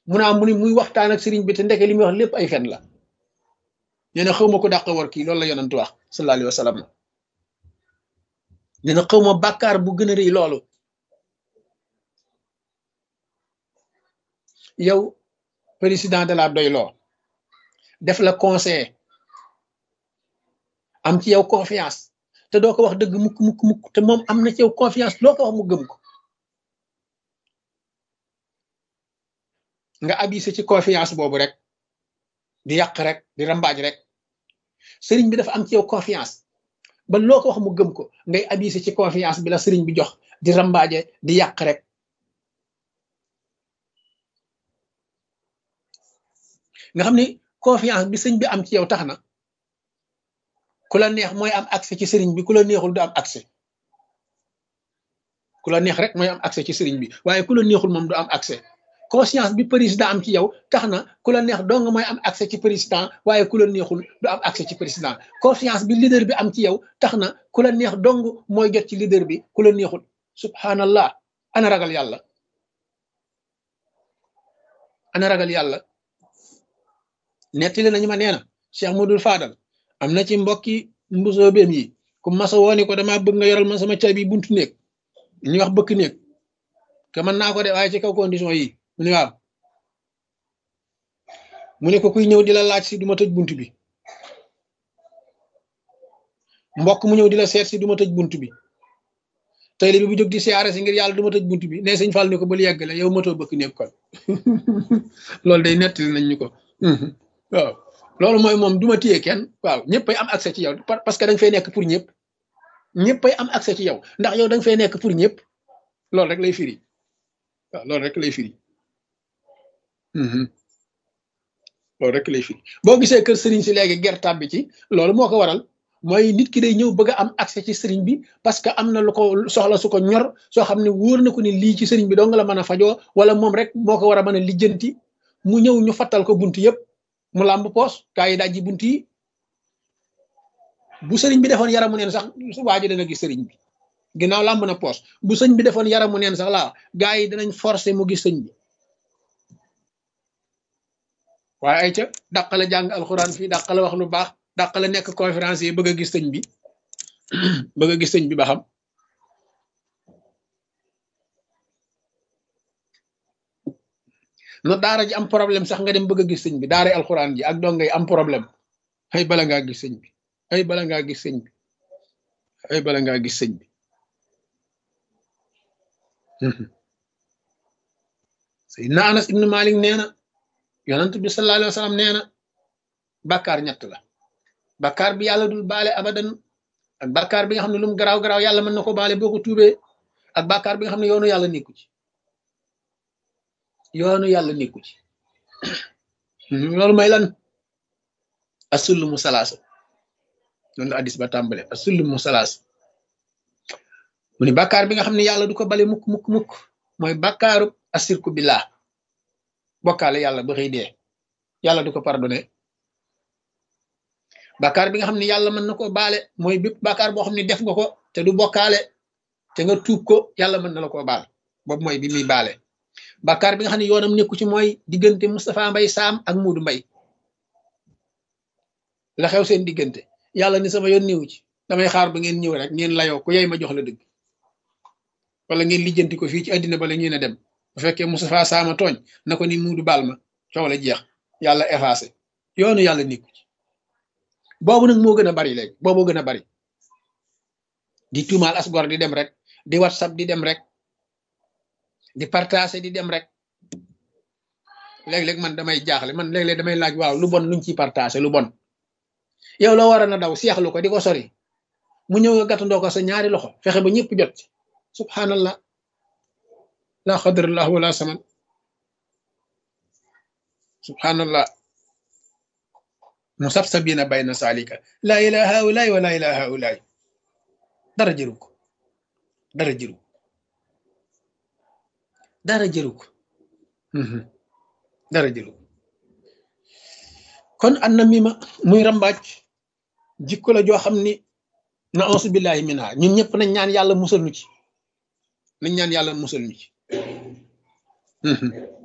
mu naa mu ni muy waxtaan ak sëriñ bi te ndeke li muy wax lépp ay fen la nee na xaw ma ko dàq war kii loolu la yonent wax sallallahu alayhi wa sallam nee na xaw ma bàkkaar bu gën a rëy loolu yow président de la doyloo def la conseil am ci yow confiance te doo ko wax dëgg mukk te moom am na ci yow confiance loo ko wax mu gëm ko nga abusé ci confiance boobu rek di yàq rek di rambaaj rek sëriñ bi dafa am ci yow confiance ba loo ko wax mu gëm ko ngay abusé ci confiance bi la sëriñ bi jox di rambaaje di yàq rek nga xam ni confiance bi sëñ bi am ci yow tax na ku la neex mooy am accès ci sëriñ bi ku la neexul du am accès ku la neex rek mooy am accès ci sëriñ bi waaye ku la neexul moom du am accès conscience bi président am ci yow tax na ku la neex dong mooy am accès ci président waaye ku la neexul du am accès ci président confiance bi leader bi am ci yow tax na ku la neex dong mooy jot ci leader bi ku la neexul subhanallah ana ragal yàlla ana ragal yàlla nettali nañu ma nee na Cheikh Modou Fadal am na ci mbokki mbusoobeem yi ku masa wooni ko dama bëgg nga yoral ma sama caabi buntu néeg ñu wax bëkk néeg ke mën naa ko de waaye ci kaw condition yi mu ne waaw mu ne ko kuy ñëw di la laaj si du ma tëj bunt bi mbokk mu ñëw di la seet si du ma tëj bunt bi tey li bi bu jóg di siyaare si ngir yàlla du ma tëj bunt bi ne sëñ Fall ne ko bul yeggale yow matoo bëkk néeg kon loolu day nettali nañ ñu ko waaw loolu mooy moom du ma téye kenn waaw ñëppay am accès ci yow parce que da nga fay nekk pour ñëpp ñëppay am accès ci yow ndax yow da nga fay nekk pour ñëpp loolu rek lay firi waaw loolu rek lay firi loolu rek lay firi boo gisee kër sëriñ si léegi gertaab bi ci loolu moo ko waral mooy nit ki day ñëw bëgg a am accès ci sëriñ bi parce que am na lu ko soxla su ko ñor soo xam ne wóor na ko ni lii ci sëriñ bi dong la mën a fajoo wala moom rek moo ko war a mën a lijjanti mu ñëw ñu fattal ko bunt yëpp mu làmb poos kaa yi dajji bunt yi bu sëriñ bi defoon yaramu neen sax waa ji dana gis sëriñ bi ginnaaw làmb na poos bu sëñ bi defoon yaramu neen sax laa gaa yi danañ forcé mu gis sëñ bi waaye ay ca dàqale jàng alxuraan fii dàqale wax lu baax dàqale nekk conférence yi bëgg a gis sëñ bi bëgg a gis sëñ bi ba xam no daara ji am problème sax nga dem bëgg a gis sëñ bi daara alxuraan ji ak dongay am problème ay bala ngaa gis sëñ bi ay bala ngaa gis sëñ bi ay bala ngaa gis sëñ bi Seydina Anas ibnu Malik nee na yonent bi sallallahu alayhi wa sallam nee na bàkkaar ñett la bàkkaar bi yàlla dul baale abadan ak bàkkaar bi nga xam ne lu mu garaaw garaaw yàlla mën na ko baale boo ko tuubee ak bàkkaar bi nga xam ne yoonu yàlla nekku ci yoonu yàlla nekku ci loolu may lan asullumu salaasa noonu la addis ba tàmbale asullumu salaasa mu ni bàkkaar bi nga xam ne yàlla du ko bale mukk mooy bàkkaaru asirku billah bokkaale yàlla ba xëy dee yàlla du ko pardonné bàkkaar bi nga xam ne yàlla mën na koo baale mooy bépp bàkkaar boo xam ne def nga ko te du bokkaale te nga tuub ko yàlla mën na la koo baal boobu mooy bi muy baale bàkkaar bi nga xam ne yoonam nekku ci mooy diggante Moustapha Mbay Saam ak Muudu Mbay la xew seen diggante yàlla ni sama yoon néew ci damay xaar ba ngeen ñëw rek ngeen layoo ku yey ma jox la dëgg wala ngeen lijjanti ko fii ci àddina bala ngeen a dem bu fekkee Moustapha Saama tooñ na ko ni Muudu baal ma coow la jeex yàlla effacé yoonu yàlla nekku ci boobu nag moo gën a bari léegi booboo gën a bari di tuumaal asgor di dem rek di WhatsApp di dem rek di partager di dem rek léeg-léeg man damay jaaxle man léeg-léeg damay laaj waaw lu bon luñ ciy partager lu bon yow la war a na daw seexlu ko di ko sori mu ñëw nga gàttandoo ko sa ñaari loxo fexe ba ñëpp jot ci subhanallah la xadrallah wala saman subhanallah musabsabina bayna salika la ilaha haulaay wa la ilaha haulaay dara jëru ko dara jëru dara jëru ko dara jëru kon an na mima muy rambaaj jikko la joo xam ni na auzu billahi minha ñun ñëpp nañ ñaan yàlla musal nu ci nañ ñaan yàlla musal nu ci